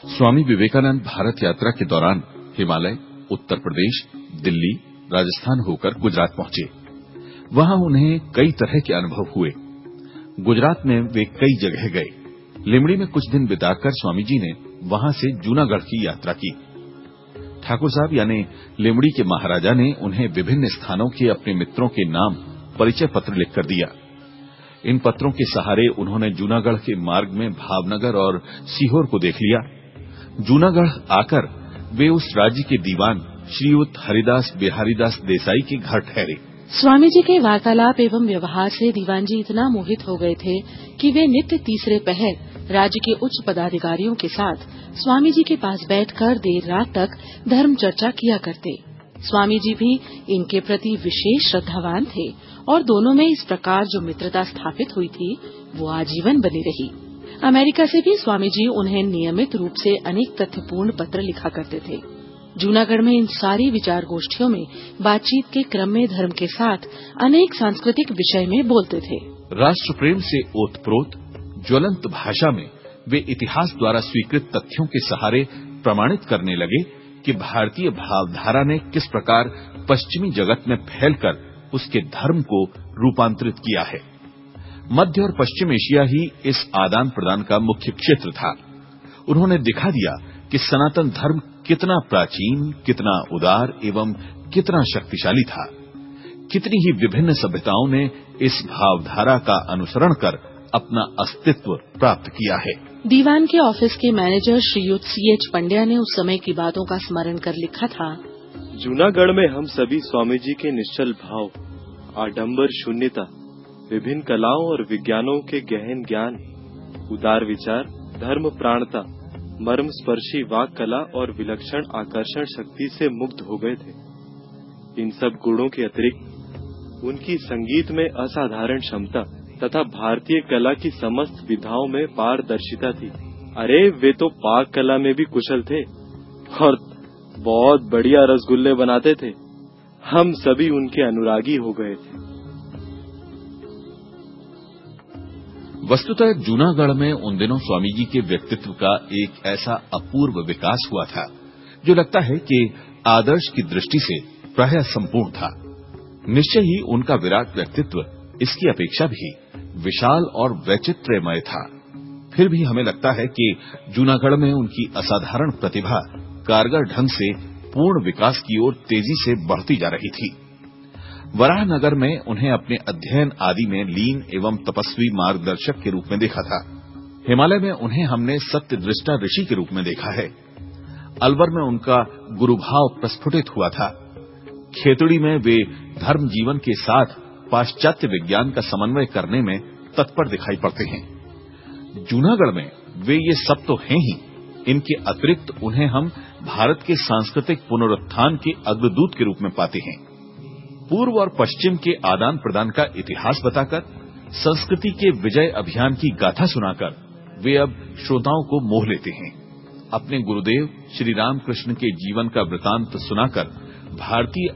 स्वामी विवेकानंद भारत यात्रा के दौरान हिमालय, उत्तर प्रदेश, दिल्ली, राजस्थान होकर गुजरात पहुंचे। वहां उन्हें कई तरह के अनुभव हुए। गुजरात में वे कई जगह गए। लिमड़ी में कुछ दिन बिताकर स्वामी जी ने वहां से जूनागढ़ की यात्रा की। ठाकुर साहब यानी लिमड़ी के महाराजा ने उन्हें विभिन्न स्थानों के अपने मित्रों के नाम परिचय पत्र लिखकर दिया। इन पत्रों के सहारे उन्होंने जूनागढ़ के मार्ग में भावनगर और सीहोर को देख लिया। जूनागढ़ आकर वे उस राज्य के दीवान श्रीयुत हरिदास बिहारीदास देसाई के घर ठहरे। स्वामी जी के वार्तालाप एवं व्यवहार से दीवान जी इतना मोहित हो गए थे कि वे नित्य तीसरे पहर राज्य के उच्च पदाधिकारियों के साथ स्वामी जी के पास बैठकर देर रात तक धर्म चर्चा किया करते। स्वामी जी भी इनके प्रति विशेष श्रद्धावान थे और दोनों में इस प्रकार जो मित्रता स्थापित हुई थी वो आजीवन बनी रही। अमेरिका से भी स्वामी जी उन्हें नियमित रूप से अनेक तथ्यपूर्ण पत्र लिखा करते थे। जूनागढ़ में इन सारी विचार गोष्ठियों में बातचीत के क्रम में धर्म के साथ अनेक सांस्कृतिक विषय में बोलते थे। राष्ट्र प्रेम से ओतप्रोत ज्वलंत भाषा में वे इतिहास द्वारा स्वीकृत तथ्यों के सहारे प्रमाणित करने लगे कि भारतीय भावधारा ने किस प्रकार पश्चिमी जगत में फैलकर उसके धर्म को रूपांतरित किया है। मध्य और पश्चिम एशिया ही इस आदान प्रदान का मुख्य क्षेत्र था। उन्होंने दिखा दिया कि सनातन धर्म कितना प्राचीन, कितना उदार एवं कितना शक्तिशाली था। कितनी ही विभिन्न सभ्यताओं ने इस भावधारा का अनुसरण कर अपना अस्तित्व प्राप्त किया है। दीवान के ऑफिस के मैनेजर श्रीयुत C.H. पंड्या ने उस समय की बातों का स्मरण कर लिखा था। जूनागढ़ में हम सभी स्वामी जी के निश्चल भाव, आडंबर शून्यता, विभिन्न कलाओं और विज्ञानों के गहन ज्ञान, उदार विचार, धर्म प्राणता, मर्म स्पर्शी वाक कला और विलक्षण आकर्षण शक्ति से मुग्ध हो गए थे। इन सब गुणों के अतिरिक्त उनकी संगीत में असाधारण क्षमता तथा भारतीय कला की समस्त विधाओं में पारदर्शिता थी। अरे वे तो पाक कला में भी कुशल थे और बहुत बढ़िया रसगुल्ले बनाते थे। हम सभी उनके अनुरागी हो गए थे। वस्तुतः जूनागढ़ में उन दिनों स्वामी जी के व्यक्तित्व का एक ऐसा अपूर्व विकास हुआ था जो लगता है कि आदर्श की दृष्टि से प्रायः संपूर्ण था। निश्चय ही उनका विराट व्यक्तित्व इसकी अपेक्षा भी विशाल और वैचित्र्यमय था। फिर भी हमें लगता है कि जूनागढ़ में उनकी असाधारण प्रतिभा कारगर ढंग से पूर्ण विकास की ओर तेजी से बढ़ती जा रही थी। वराहनगर में उन्हें अपने अध्ययन आदि में लीन एवं तपस्वी मार्गदर्शक के रूप में देखा था। हिमालय में उन्हें हमने सत्यदृष्टा ऋषि के रूप में देखा है। अलवर में उनका गुरुभाव प्रस्फुटित हुआ था। खेतड़ी में वे धर्म जीवन के साथ पाश्चात्य विज्ञान का समन्वय करने में तत्पर दिखाई पड़ते हैं। जूनागढ़ में वे ये सब तो हैं ही, इनके अतिरिक्त उन्हें हम भारत के सांस्कृतिक पुनरुत्थान के अग्रदूत के रूप में पाते हैं। पूर्व और पश्चिम के आदान प्रदान का इतिहास बताकर, संस्कृति के विजय अभियान की गाथा सुनाकर वे अब श्रोताओं को मोह लेते हैं। अपने गुरुदेव श्री रामकृष्ण के जीवन का वृतांत सुनाकर भारतीय